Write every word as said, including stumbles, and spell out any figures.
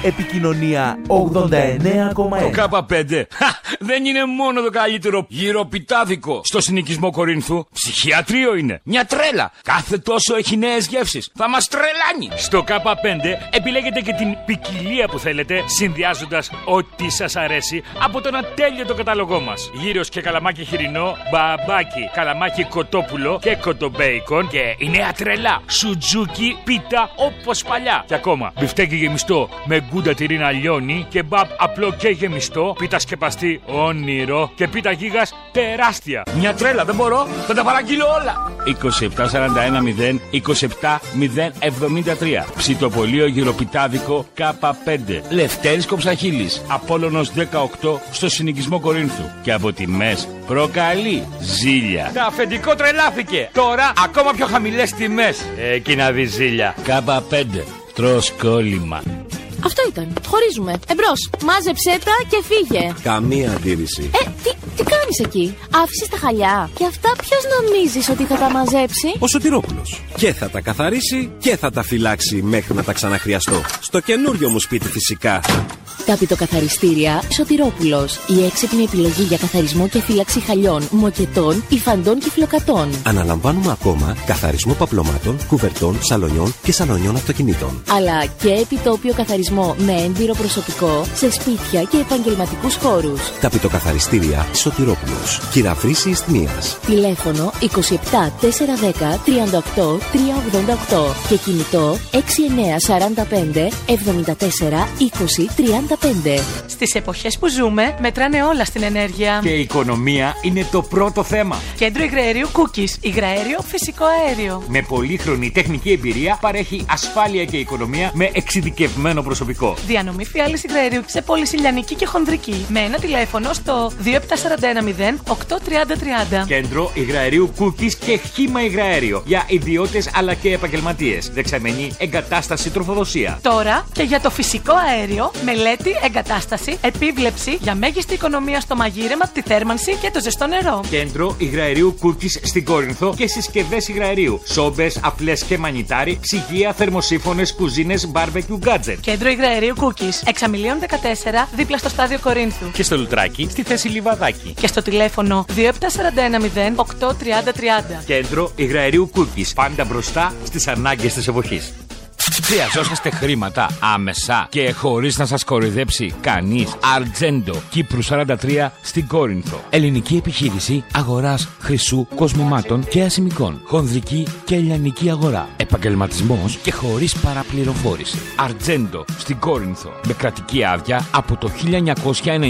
Επικοινωνία ογδόντα εννέα κόμμα ένα. Το Κάπα πέντε δεν είναι μόνο το καλύτερο γυροπιτάδικο στο συνοικισμό Κορίνθου. Ψυχιατρίο είναι. Μια τρέλα. Κάθε τόσο έχει νέες γεύσεις. Θα μας τρελάνει. Στο Κάπα πέντε επιλέγετε και την ποικιλία που θέλετε, συνδυάζοντας ό,τι σας αρέσει από τον ατέλειωτο κατάλογό μας. Γύρος και καλαμάκι χοιρινό, μπαμπάκι, καλαμάκι κοτόπουλο και κοτομπέικον. Και η νέα τρελά, σουτζούκι, πίτα όπως παλιά. Και ακόμα, μπιφτέκι γεμιστό με γκούντα τυρίνα λιώνει, κεμπάπ απλό και γεμιστό, πίτα σκεπαστή όνειρο και πίτα γίγας τεράστια. Μια τρέλα, δεν μπορώ, θα τα παραγγείλω όλα. είκοσι επτά σαράντα ένα μηδέν είκοσι επτά μηδέν εβδομήντα τρία. Ψητοπολείο γυροπιτάδικο Κάπα πέντε. Λευτέρης Κοψαχίλης, Απόλλωνος δεκαοκτώ στο συνοικισμό Κορίνθου. Και από τιμές προκαλεί ζήλια. Τα αφεντικό τρελάθηκε. Τώρα ακόμα πιο χαμηλές τιμές. Εκεί να δει ζήλια. Κάπα πέντε. Τρως κόλλημα. Αυτό ήταν. Χωρίζουμε. Εμπρός. Μάζεψέ τα και φύγε. Καμία αντίρρηση. Ε, τι, τι κάνεις εκεί? Άφησες τα χαλιά. Και αυτά ποιος νομίζεις ότι θα τα μαζέψει? Ο Σωτηρόπουλος. Και θα τα καθαρίσει και θα τα φυλάξει μέχρι να τα ξαναχρειαστώ. Στο καινούριο μου σπίτι φυσικά. Ταπητοκαθαριστήρια Σωτηρόπουλος. Η έξυπνη επιλογή για καθαρισμό και φύλαξη χαλιών, μοκετών, υφαντών και φλοκατών. Αναλαμβάνουμε ακόμα καθαρισμό παπλωμάτων, κουβερτών, σαλονιών και σαλονιών αυτοκινήτων. Αλλά και επιτόπιο καθαρισμό με έμπειρο προσωπικό σε σπίτια και επαγγελματικούς χώρους. Ταπητοκαθαριστήρια Σωτηρόπουλος. Κυραφρύση Ισθμίας. Τηλέφωνο είκοσι επτά τετρακόσια δέκα τριάντα οκτώ τριακόσια ογδόντα οκτώ και κινητό έξι εννέα σαράντα πέντε εβδομήντα τέσσερα είκοσι τριάντα πέντε. Στις εποχές που ζούμε, μετράνε όλα στην ενέργεια. Και η οικονομία είναι το πρώτο θέμα. Κέντρο υγραερίου Cookies. Υγραέριο, φυσικό αέριο. Με πολύχρονη τεχνική εμπειρία παρέχει ασφάλεια και οικονομία με εξειδικευμένο προσωπικό. Διανομή φιάλης υγραερίου σε πολυσυλιανική και χονδρική. Με ένα τηλέφωνο στο δύο επτά τέσσερα ένα μηδέν οκτώ τριάντα τριάντα. Κέντρο υγραερίου Cookies και χύμα υγραέριο για ιδιώτες αλλά και επαγγελματίες. Δεξαμενή εγκατάσταση τροφοδοσία. Τώρα και για το φυσικό αέριο, μελέτη, εγκατάσταση, επίβλεψη για μέγιστη οικονομία στο μαγείρεμα, τη θέρμανση και το ζεστό νερό. Κέντρο υγραερίου Cookies στην Κόρινθο και συσκευές υγραερίου. Σόμπες, απλές και μανιτάρι, ψυγεία, θερμοσύφωνες, κουζίνες, barbecue gadget. Κέντρο υγραερίου Cookies. Εξαμιλίων δεκατέσσερα, δίπλα στο στάδιο Κορίνθου. Και στο Λουτράκι, στη θέση Λιβαδάκι. Και στο τηλέφωνο δύο επτά τέσσερα ένα μηδέν οκτώ τριάντα τριάντα. Κέντρο υγραερίου Cookies. Πάντα μπροστά στις ανάγκες της εποχής. Χρειαζόσαστε χρήματα άμεσα και χωρίς να σας κοροϊδέψει κανείς? Αρτζέντο, Κύπρου σαράντα τρία στην Κόρινθο. Ελληνική επιχείρηση αγοράς χρυσού, κοσμημάτων και ασημικών. Χονδρική και ελληνική αγορά. Επαγγελματισμός και χωρίς παραπληροφόρηση. Αρτζέντο στην Κόρινθο. Με κρατική άδεια από το χίλια εννιακόσια ενενήντα.